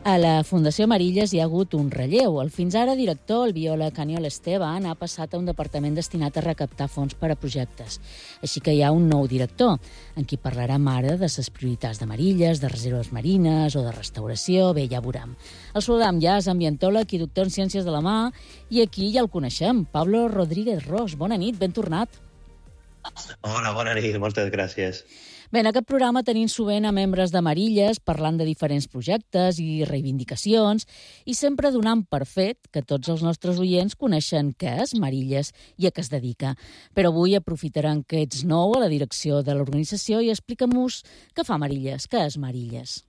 A la Fundació Amarilles hi ha hagut un relleu. El fins ara director, el biòleg Aniol Esteban, ha passat a un departament destinat a recaptar fons per a projectes. Així que hi ha un nou director, en qui parlarem ara de les prioritats d'Amarilles, de reserves marines o de restauració. Bé, ja veurem. El saludam ja, és ambientòleg i doctor en Ciències de la Mà, i aquí ja el coneixem, Pablo Rodríguez Ros. Bona nit, ben tornat. Hola, bona nit, moltes gràcies. Bé, en aquest programa tenim sovint a membres d'Amarilles parlant de diferents projectes i reivindicacions i sempre donant per fet que tots els nostres oients coneixen què és Amarilles i a què es dedica. Però avui aprofitarem que ets nou a la direcció de l'organització i explica'm-nos què fa Amarilles, què és Amarilles.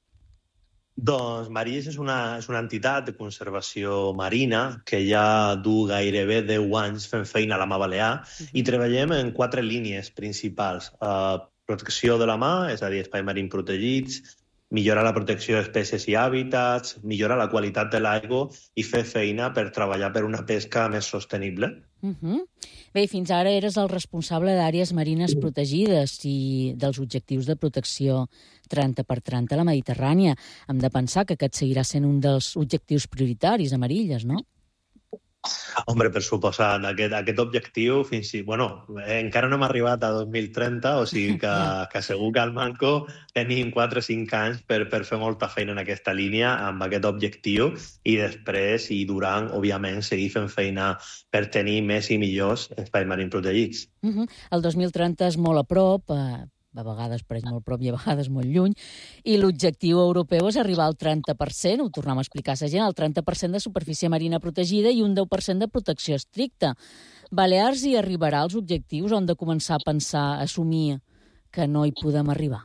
Doncs Amarilles és una entitat de conservació marina que ja du gairebé 10 anys fent feina a la Mar Balear i treballem en 4 línies principals. Protecció de la mar, és a dir, espais marins protegits, millorar la protecció d'espècies i hàbitats, millorar la qualitat de l'aigua i fer feina per treballar per una pesca més sostenible. Bé, fins ara eres el responsable d'àrees marines protegides i dels objectius de protecció 30x30 a la Mediterrània. Hem de pensar que aquest seguirà sent un dels objectius prioritaris Amarilles, no? Hombre, per suposat, aquest objectiu encara no hem arribat a 2030, o sigui que segur que al Manco tenim 4 o 5 anys per fer molta feina en aquesta línia amb aquest objectiu i després i durant, òbviament, seguir fent feina per tenir més i millors espais marins protegits. El 2030 és molt a prop, a vegades pareix molt prop i a vegades molt lluny, i l'objectiu europeu és arribar al 30%, ho tornem a explicar a la gent, el 30% de superfície marina protegida i un 10% de protecció estricta. Balears hi arribarà als objectius o hem de començar a pensar, a assumir que no hi podem arribar?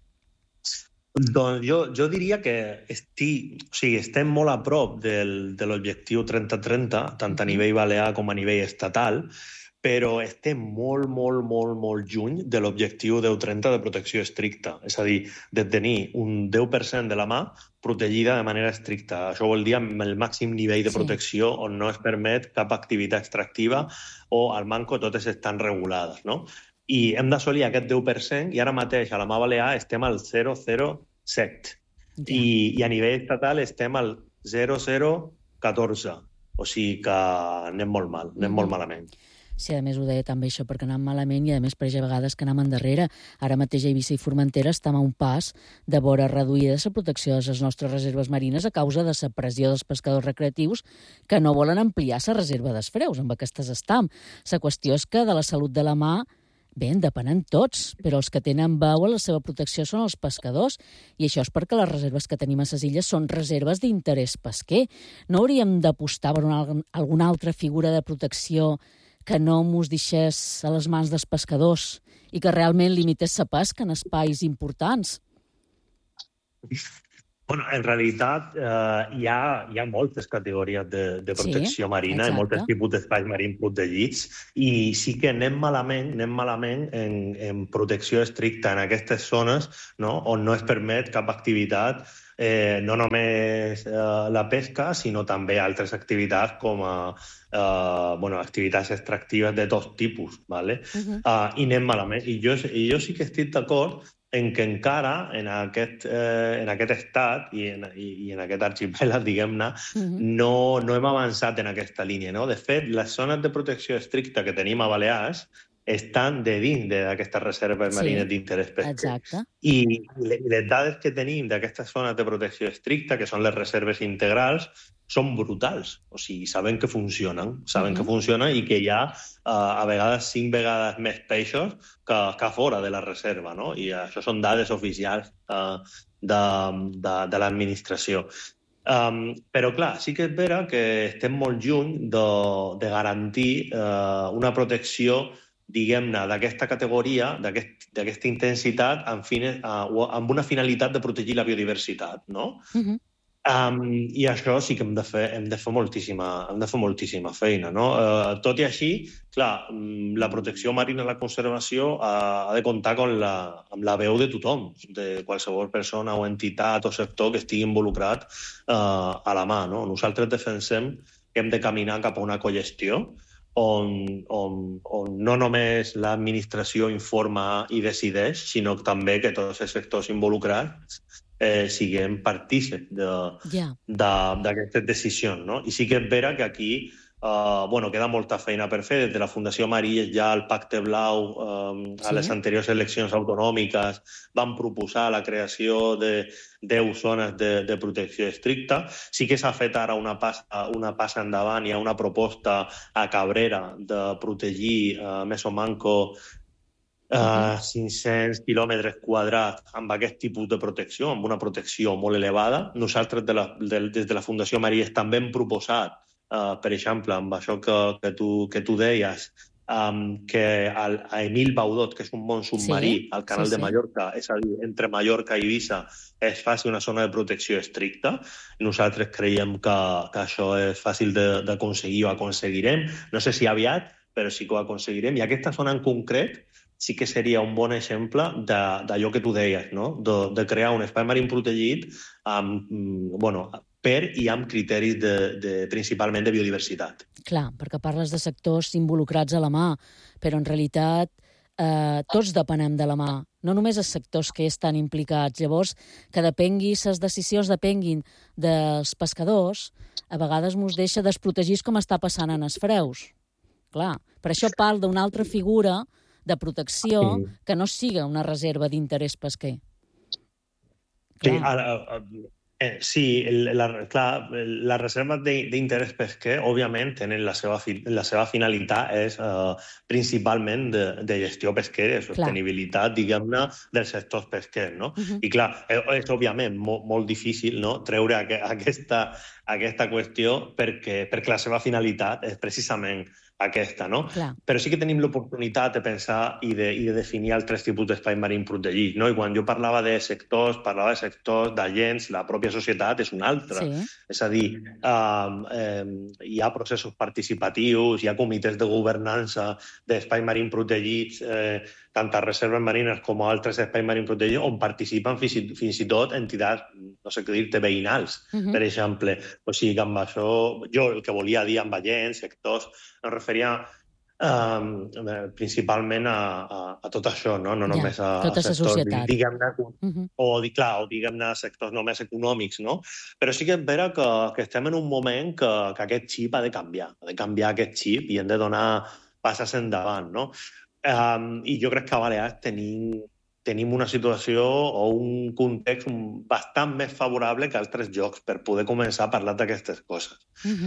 Doncs jo diria que estem molt a prop de l'objectiu 30-30, tant a nivell balear com a nivell estatal, però estem molt lluny de l'objectiu 10-30 de protecció estricta. És a dir, de tenir un 10% de la mar protegida de manera estricta. Això vol dir amb el màxim nivell de protecció on no es permet cap activitat extractiva o al Manco totes estan regulades, no? I hem d'assolir aquest 10% i ara mateix a la Mar Balear estem al 0,07. I a nivell estatal estem al 0,014. O sigui que anem molt mal, anem molt malament. Sí, a més ho deia també això, perquè anem malament i a més pareix a vegades que anem endarrere. Ara mateix a Eivissa i Formentera estem a un pas de veure reduïda la protecció de les nostres reserves marines a causa de la pressió dels pescadors recreatius que no volen ampliar la reserva dels freus, amb aquestes estam. La qüestió és que de la salut de la mar bé, en depenen tots, però els que tenen veu a la seva protecció són els pescadors, i això és perquè les reserves que tenim a les illes són reserves d'interès pesquer. No hauríem d'apostar per alguna altra figura de protecció que no mos deixés a les mans dels pescadors i que realment limités la pesca en espais importants? En realitat hi ha moltes categories de protecció marina i molts tipus d'espais marins protegits i sí que anem malament en protecció estricta en aquestes zones, no? On no es permet cap activitat, no només la pesca, sinó també altres activitats com activitats extractives de tot tipus, ¿vale? I anem malament. I jo sí que estic d'acord en que encara en aquest estat i en aquest arxipèlag, diguem-ne, no hem avançat en aquesta línia, no? De fet, les zones de protecció estricta que tenim a Balears estan de dins d'aquestes reserves marines d'interès pesquer. I les dades que tenim d'aquestes zones de protecció estricta, que són les reserves integrals, són brutals. O sigui, saben que funcionen i que hi ha a vegades 5 vegades més peixos que fora de la reserva, no? I això són dades oficials de l'administració. Però, clar, sí que és vera que estem molt lluny de garantir una protecció, diguem-ne, d'aquesta categoria, d'aquesta intensitat, amb una finalitat de protegir la biodiversitat, no? I això sí que hem de fer moltíssima feina, no? Tot i així, clar, la protecció marina i la conservació ha de comptar amb la veu de tothom, de qualsevol persona o entitat o sector que estigui involucrat a la mà, no? Nosaltres defensem que hem de caminar cap a una cogestió on no només l'administració informa i decideix, sinó també que tots els sectors involucrats siguem partícips d'aquestes decisions, no? I sí que és vera que aquí queda molta feina per fer. Des de la Fundació Marilles ja el Pacte Blau, a les anteriors eleccions autonòmiques, van proposar la creació de 10 zones de protecció estricta. Sí que s'ha fet ara una passa endavant. Hi ha una proposta a Cabrera de protegir més o manco 500 quilòmetres quadrats amb aquest tipus de protecció, amb una protecció molt elevada. Nosaltres des de la Fundació Marilles també hem proposat, per exemple, amb això que tu deies, que a Emil Baudot, que és un món submarí al canal de Mallorca, és a dir, entre Mallorca i Eivissa, es faci una zona de protecció estricta. Nosaltres creiem que això és fàcil d'aconseguir, o aconseguirem. No sé si aviat, però sí que ho aconseguirem. I aquesta zona en concret sí que seria un bon exemple d'allò que tu deies, no? De crear un espai marí protegit per i amb criteris principalment de biodiversitat. Clar, perquè parles de sectors involucrats a la mà, però en realitat tots depenem de la mà, no només els sectors que estan implicats. Llavors, que les decisions depenguin dels pescadors, a vegades mos deixa desprotegits com està passant en els freus. Clar, per això parlo d'una altra figura de protecció que no siga una reserva d'interès pesquer. Sí, les reserves d'interès pesquer, òbviament, tenen la seva finalitat és principalment de gestió pesquera, de sostenibilitat, diguem-ne, dels sectors pesquers, no? I clar, és òbviament molt difícil, no?, treure aquesta qüestió perquè la seva finalitat és precisament aquesta, no? Però sí que tenim l'oportunitat de pensar i de definir altres tipus d'espai marí protegit, no? I quan jo parlava de sectors, d'agents, la pròpia societat és una altra. És a dir, hi ha processos participatius, hi ha comitès de governança d'espais marins protegits, tant a reserves marines com a altres espais marins protegits, on participen fins i tot entitats, no sé què dir-te, veïnals, per exemple. O sigui que amb això, jo el que volia dir amb agents, sectors, em referia principalment a tot això, no només a sectors, diguem-ne, o diguem-ne sectors només econòmics, no? Però sí que és vera que estem en un moment que aquest xip ha de canviar aquest xip i hem de donar passes endavant, no? I jo crec que a Balears tenim una situació o un context bastant més favorable que altres llocs per poder començar a parlar d'aquestes coses.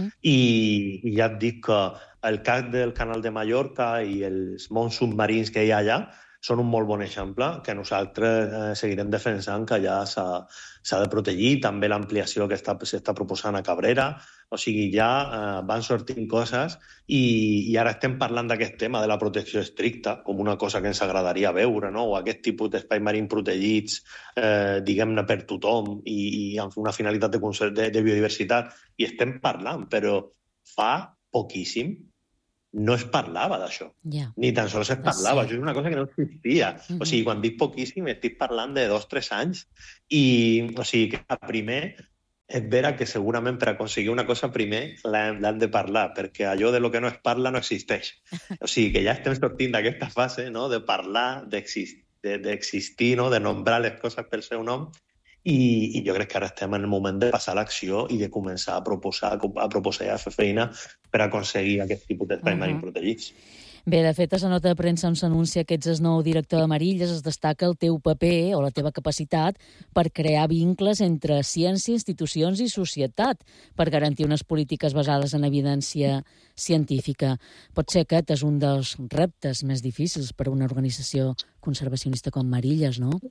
I ja et dic que el cas del Canal de Mallorca i els mons submarins que hi ha allà són un molt bon exemple que nosaltres seguirem defensant que allà s'ha de protegir. També l'ampliació que s'està proposant a Cabrera. O sigui, ja van sortint coses i ara estem parlant d'aquest tema de la protecció estricta com una cosa que ens agradaria veure, no? O aquest tipus d'espais marins protegits, diguem-ne, per tothom i amb una finalitat de biodiversitat. I estem parlant, però fa poquíssim no es parlava d'això. Ni tan sols es parlava. Això és una cosa que no existia. O sigui, quan dic poquíssim, estic parlant de 2 o 3 anys. O sigui, que primer és vera que segurament per aconseguir una cosa primer l'hem de parlar, perquè allò de lo que no es parla no existeix. O sigui, que ja estem sortint d'aquesta fase, no?, de parlar, d'existir, no?, de nombrar les coses pel seu nom. I jo crec que ara estem en el moment de passar a l'acció i de començar a proposar i a fer feina per aconseguir aquest tipus d'espais marins protegits. Bé, de fet, a la nota de premsa on s'anuncia que ets el nou director de Marilles es destaca el teu paper o la teva capacitat per crear vincles entre ciència, institucions i societat per garantir unes polítiques basades en evidència científica. Pot ser aquest és un dels reptes més difícils per a una organització conservacionista com Marilles, no?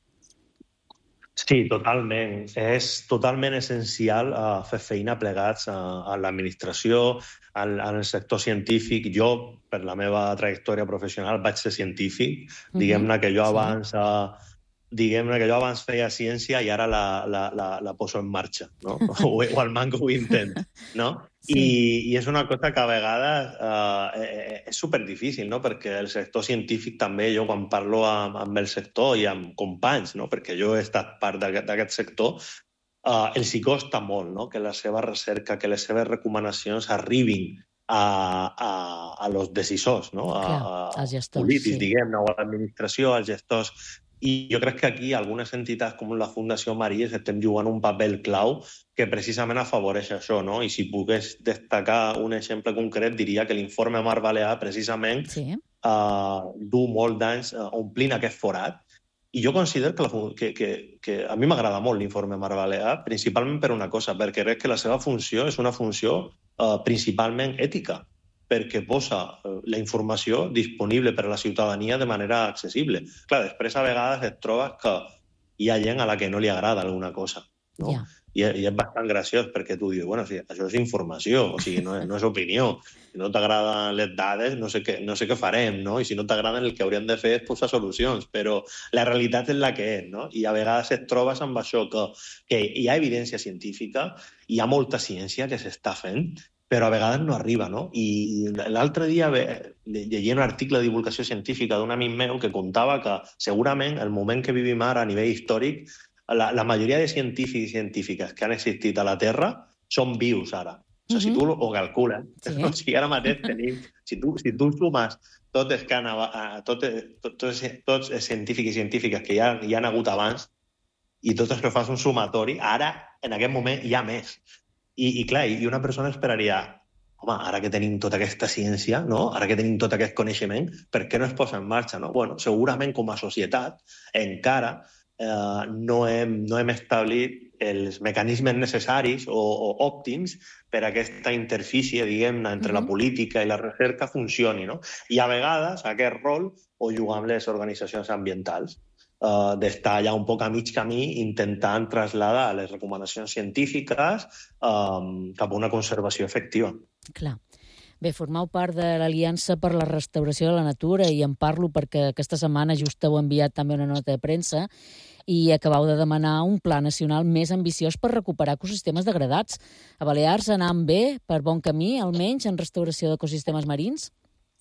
Sí, totalment. És totalment essencial fer feina plegats a l'administració, en el sector científic. Jo, per la meva trajectòria professional, vaig ser científic. Diguem-ne que jo abans feia ciència i ara la poso en marxa, no? O almenys ho intent, no? I és una cosa que a vegades és superdifícil, no? Perquè el sector científic també, jo quan parlo amb el sector i amb companys, no? Perquè jo he estat part d'aquest sector, els hi costa molt, no?, que la seva recerca, que les seves recomanacions arribin a los decisors, no? Als gestors, polítics, diguem-ne, o a l'administració, als gestors I jo crec que aquí algunes entitats com la Fundació Maries estem jugant un paper clau que precisament afavoreix això, no? I si pogués destacar un exemple concret, diria que l'informe Mar Balear precisament du molt d'anys omplint aquest forat. I jo considero que a mi m'agrada molt l'informe Mar Balear, principalment per una cosa, perquè crec que la seva funció és una funció principalment ètica, perquè posa la informació disponible per a la ciutadania de manera accessible. Clar, després a vegades et trobes que hi ha gent a la que no li agrada alguna cosa, no? Ja. I és bastant graciós perquè tu dius, bueno, sí, això és informació, o sigui, no és opinió. Si no t'agraden les dades, no sé què farem, no? I si no t'agraden, el que hauríem de fer és posar solucions, però la realitat és la que és, no? I a vegades et trobes amb això que hi ha evidència científica, hi ha molta ciència que s'està fent, però a vegades no arriba, no? I l'altre dia llegia un article de divulgació científica d'un amic meu que contava que segurament el moment que vivim ara a nivell històric, la majoria de científics i científiques que han existit a la Terra són vius ara. O sigui, si tu ho calcules, o sigui, ara mateix tenim... Si tu sumes tots els científics i científiques que hi han hagut abans i tots els que fas un sumatori, ara, en aquest moment, hi ha més. I clar, i una persona esperaria, home, ara que tenim tota aquesta ciència, no? Ara que tenim tot aquest coneixement, per què no es posa en marxa, no? Bueno, segurament com a societat encara no hem establit els mecanismes necessaris o òptims per a aquesta interfície, diguem-ne, entre la política i la recerca funcioni, no? I a vegades aquest rol ho juguen les organitzacions ambientals, d'estar allà un poc a mig camí intentant traslladar les recomanacions científiques cap a una conservació efectiva. Clar. Bé, formeu part de l'Aliança per la Restauració de la Natura i en parlo perquè aquesta setmana just heu enviat també una nota de premsa i acabeu de demanar un pla nacional més ambiciós per recuperar ecosistemes degradats. A Balears anant bé, per bon camí, almenys, en restauració d'ecosistemes marins?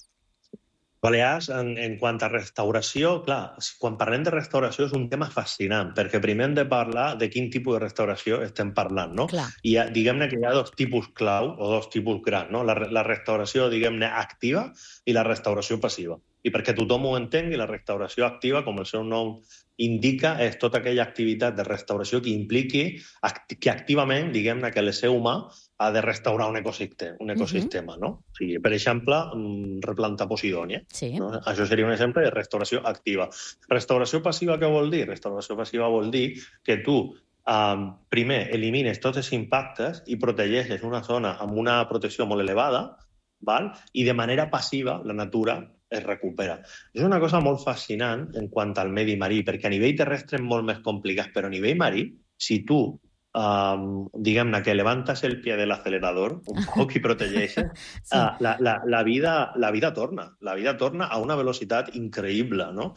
Balears, en quant a restauració, clar, quan parlem de restauració és un tema fascinant, perquè primer hem de parlar de quin tipus de restauració estem parlant, no? Clar. I diguem-ne que hi ha dos tipus clau o dos tipus grans, no? La restauració, diguem-ne, activa i la restauració passiva. I perquè tothom ho entengui, la restauració activa, com el seu nom indica, és tota aquella activitat de restauració que impliqui que activament, diguem-ne, que l'ésser humà ha de restaurar un ecosistema, no? O sigui, per exemple, replantar Posidònia. Sí. No? Això seria un exemple de restauració activa. Restauració passiva què vol dir? Restauració passiva vol dir que tu primer elimines tots els impactes i protegeixes una zona amb una protecció molt elevada, val? I de manera passiva la natura es recupera. És una cosa molt fascinant en quant al medi marí, perquè a nivell terrestre és molt més complicat, però a nivell marí, si tu diguem-ne que levantes el pie del acelerador un poc i protegeixes, sí. la vida torna a una velocitat increïble, no?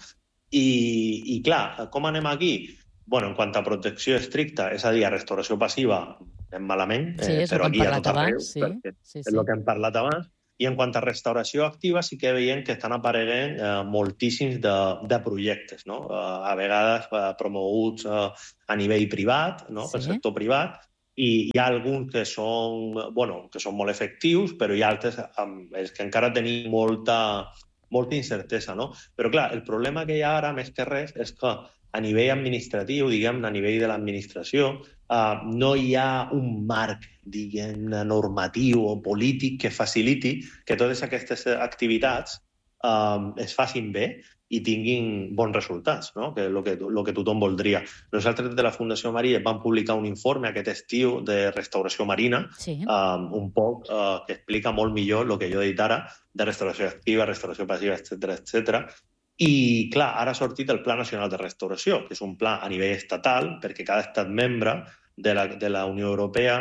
I clar, com anem aquí? Bueno, en quant a protecció estricta, és a dir, a restauració passiva, anem malament, però aquí a tot arreu, és el que hem parlat abans. I en quant a restauració activa sí que veiem que estan apareguent moltíssims de projectes, no? A vegades promoguts a nivell privat, no? Pel sector privat, i hi ha alguns que són molt efectius, però hi ha altres que encara tenim molta incertesa, no? Però clar, el problema que hi ha ara, més que res, és que a nivell administratiu, diguem-ne, a nivell de l'administració, no hi ha un marc, diguem-ne, normatiu o polític que faciliti que totes aquestes activitats es facin bé i tinguin bons resultats, no? Que és el que tothom voldria. Nosaltres de la Fundació Maries vam publicar un informe aquest estiu de restauració marina, un poc que explica molt millor el que jo he dit ara, de restauració activa, restauració passiva, etc. I, clar, ara ha sortit el Pla Nacional de Restauració, que és un pla a nivell estatal, perquè cada estat membre de la Unió Europea,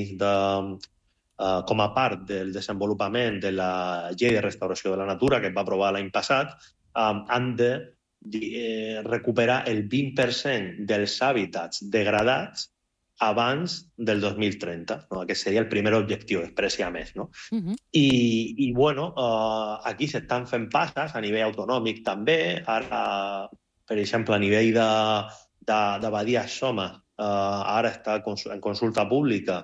com a part del desenvolupament de la Llei de Restauració de la Natura, que es va aprovar l'any passat, han de recuperar el 20% dels hàbitats degradats abans del 2030, no? Aquest seria el primer objectiu, després hi ha més, no? I bueno, aquí s'estan fent passes a nivell autonòmic també. Ara, per exemple, a nivell de Badies Soma, ara està en consulta pública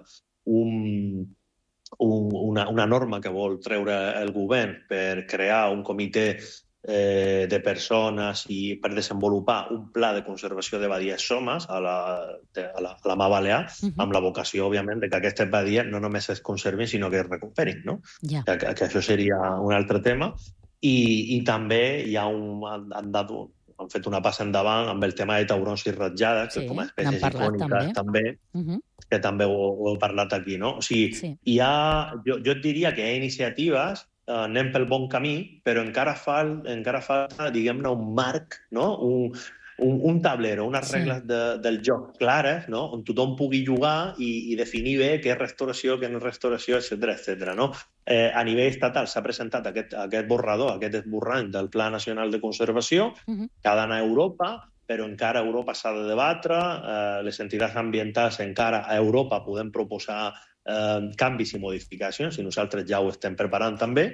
una norma que vol treure el govern per crear un comitè de persones i per desenvolupar un pla de conservació de badies somes a la Mà Balear, amb la vocació, òbviament, de que aquestes badies no només es conservin, sinó que es recuperin, no? Ja. Que això seria un altre tema. I també hi ha han fet una passa endavant amb el tema de taurons i ratllades, que com a espècies icòniques també, que també ho he parlat aquí, no? O sigui, jo et diria que hi ha iniciatives, anem pel bon camí, però encara falta, diguem-ne, un marc, no? Un tablero, unes regles del joc clares, no? On tothom pugui jugar i definir bé què és restauració, què no és restauració, etc. No? A nivell estatal s'ha presentat aquest borrador, aquest esborrany del Pla Nacional de Conservació, que ha d'anar a Europa, però encara a Europa s'ha de debatre, les entitats ambientals encara a Europa podem proposar canvis i modificacions, i nosaltres ja ho estem preparant també,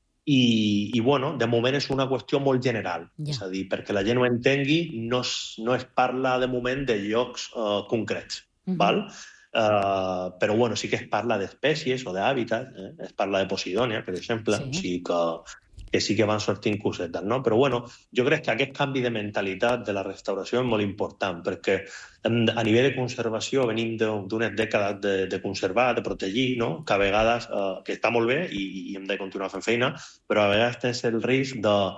i bueno, de moment és una qüestió molt general, és a dir, perquè la gent ho entengui, no es parla de moment de llocs concrets, val? Però bueno, sí que es parla d'espècies o d'hàbitat, es parla de Posidònia, per exemple, o sigui que sí que van sortint cosetes, no? Però bueno, jo crec que aquest canvi de mentalitat de la restauració és molt important, perquè a nivell de conservació venim d'unes dècades de conservar, de protegir, no? Que a vegades, que està molt bé i hem de continuar fent feina, però a vegades tens el risc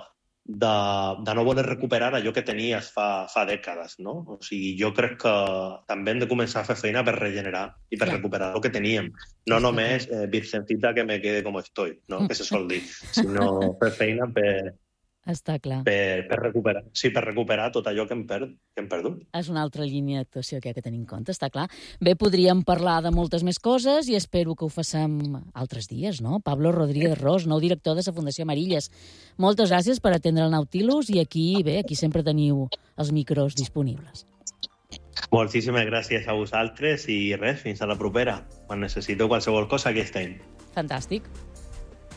de no voler recuperar allò que tenies fa dècades, no? O sigui, jo crec que també hem de començar a fer feina per regenerar i per recuperar el que teníem. No només virgencita que me quede como estoy, no? Que se sol dir, sinó fer feina per recuperar. Sí, per recuperar tot allò que hem perdut. És una altra línia d'actuació que hi ha que tenir en compte, està clar. Bé, podríem parlar de moltes més coses i espero que ho façam altres dies, no? Pablo Rodríguez Ros, nou director de la Fundació Amarilles. Moltes gràcies per atendre el Nautilus i aquí sempre teniu els micros disponibles. Moltíssimes gràcies a vosaltres i res, fins a la propera. Quan necessiteu qualsevol cosa, aquí estem. Fantàstic.